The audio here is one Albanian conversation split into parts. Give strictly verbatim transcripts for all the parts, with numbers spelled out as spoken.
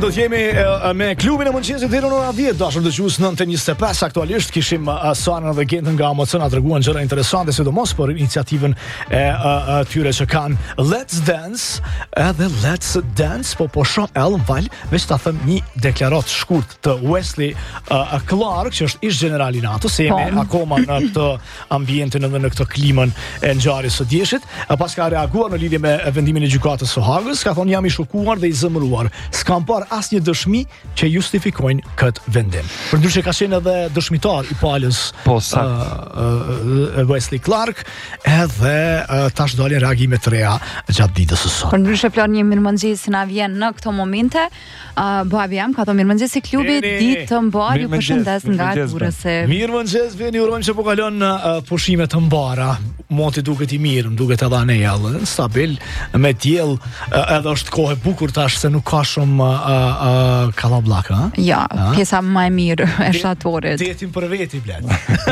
do të jemi uh, me klubin e mëngjesit deri në orën dhjetë, dashur dëgjues, nëntë e njëzet e pesë aktualisht kishim uh, Sanën dhe Gentën nga Amazon, treguan gjëra interesante, sidomos për iniciativën e uh, uh, tyre që kanë Let's Dance, edhe Let's Dance, po po shoh Ellen Val, veç ta them një deklarat shkurt të Wesley uh, Clark, që është ish general i NATO, se jemi akoma në këtë ambientin edhe në këtë klimën e ngjarjes së dieshit, pas ka reaguar në lidhje me vendimin e gjykatës së Hagës, ka thonë jam i shokuar dhe i zemëruar. S'kam parë asnjë dëshmi që justifikojnë këtë vendim. Përndryshe ka qenë edhe dëshmitar i palës po, sa uh, uh, Wesley Clark, edhe uh, tash dalin reagime të reja gjatë ditës së sotme. Përndryshe plan një mirëmëngjes na vjen në këto momente. Uh, Babi jam, ka thonë mirëmëngjes i klubit, ditë të mbar, ju përshëndes nga Durrësi. Mirëmëngjes, vjen, ju urojmë që po kalon uh, pushime të mbara. Moti duket i mirë, më duket edhe anejë, stabil, me diell, uh, edhe është kohë e bukur tash se nuk ka shumë uh, uh, kallabllak, ha? Ja, pjesa më e mirë e shtatorit. Detin për veti, blet.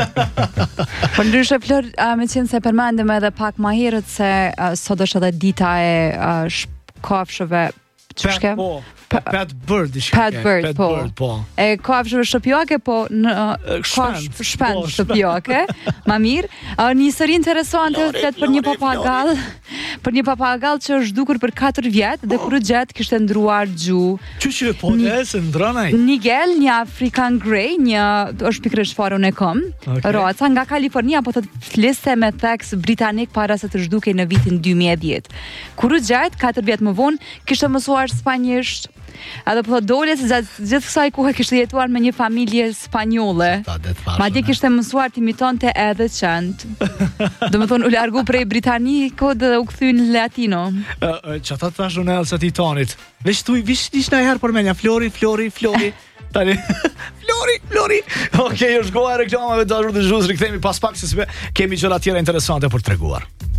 Përndryshe Flor, uh, me qenë se përmendëm edhe pak më herët se uh, sot është edhe dita e uh, shkafshëve. Pat, po, Pat Bird, Pat Bird, po. Bird, po. E kafshëve shtëpiake, po në shpend, shpend shtëpiake, ma mirë. Uh, një histori interesante flet për një papagall, për një papagall që është dukur për katër vjet dhe kur u gjet kishte ndruar gjuhë. Që që po dhe se ndronaj? Nigel, një African Grey, një është pikërisht farun e kom, okay. Roca nga Kalifornia, po të fliste me theks britanik para se të zhdukej në vitin dy mijë e dhjetë. Kur u gjet katër vjet më vonë, kishte mësuar spanjisht. Edhe po dole se gjatë gjithë kësaj kohe kishte jetuar me një familje spanjolle. Madje kishte mësuar të imitonte edhe qend. Domethënë u largu prej britaniko dhe u kthy në latino. Që ata tash në Elsa Titanit. Veç tu vish dish na herë për menja Flori, Flori, Flori. Tani Flori, Flori. Okej, është goja e reklamave, dashur dëgjues, rikthehemi pas pak se kemi gjëra tjera interesante për t'treguar.